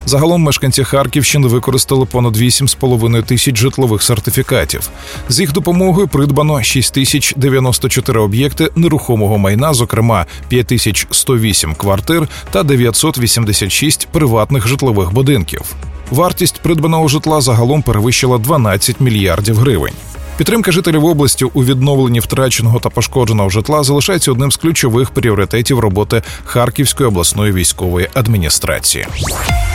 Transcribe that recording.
Загалом мешканці Харківщини використали понад 8,5 тисяч житлових сертифікатів. З їх допомогою придбано 6094 об'єкти нерухомого майна, зокрема 5108 квартир та 986 приватних житлових будинків. Вартість придбаного житла загалом перевищила 12 мільярдів гривень. Підтримка жителів області у відновленні втраченого та пошкодженого житла залишається одним з ключових пріоритетів роботи Харківської обласної військової адміністрації.